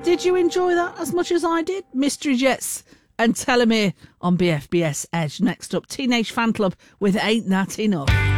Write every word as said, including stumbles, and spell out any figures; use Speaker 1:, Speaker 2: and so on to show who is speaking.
Speaker 1: Did you enjoy that as much as I did? Mystery Jets and Telomere on B F B S Edge. Next up, Teenage Fan Club with Ain't That Enough.